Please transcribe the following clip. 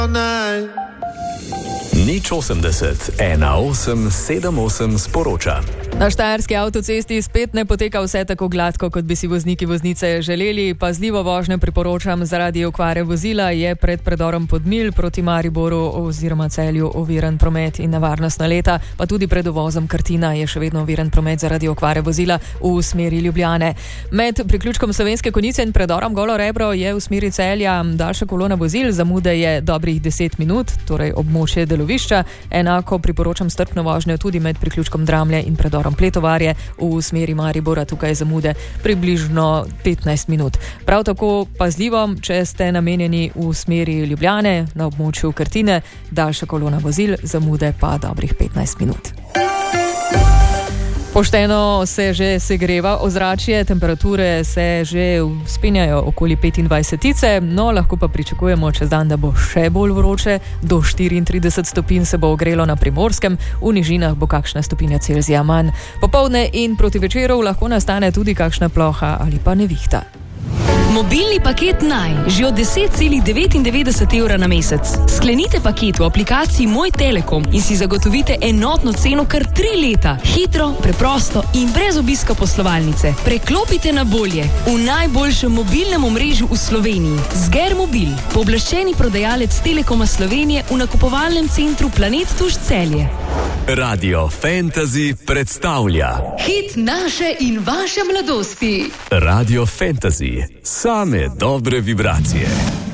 Nič 80 18 78 sporoča. Na štajerski avtocesti spet ne poteka vse tako gladko, kot bi si vozniki voznice želeli. Pazljivo vožnjo priporočam zaradi okvare vozila. Je pred predorom Podmilj proti Mariboru oziroma Celju oviran promet in nevarnostna leta, pa tudi pred uvozom Krtina je še vedno oviran promet zaradi okvare vozila v smeri Ljubljane. Med priključkom Slovenske Konjice in predorom Golo Rebro je v smeri Celja daljša kolona vozil, zamude je dobrih 10 minut, torej območje delovišča. Enako priporočam strpno vožnjo tudi med priključkom Dramlje in predorom Pletovarje v smeri Maribora, tukaj zamude približno 15 minut. Prav tako pazljivo, če ste namenjeni v smeri Ljubljane na območju Krtine, daljša kolona vozil, zamude pa dobrih 15 minut. Pošteno se že segreva ozračje, temperature se že vzpenjajo okoli 25, no lahko pa pričakujemo čez dan, da bo še bolj vroče, do 34 stopinj se bo ogrelo na Primorskem, v nižinah bo kakšna stopinja Celzija manj. Popoldne in proti večeru lahko nastane tudi kakšna ploha ali pa nevihta. Mobilni paket Naj, že od 10,99 evra na mesec. Sklenite paket v aplikaciji Moj Telekom in si zagotovite enotno ceno kar 3 leta. Hitro, preprosto in brez obiska poslovalnice. Preklopite na bolje v najboljšem mobilnem omrežju v Sloveniji. Zger Mobil, pooblaščeni prodajalec Telekoma Slovenije v nakupovalnem centru Planet Tuš Celje. Radio Fantasy predstavlja Hit naše in vaše mladosti. Radio Fantasy. Same dobre vibracije.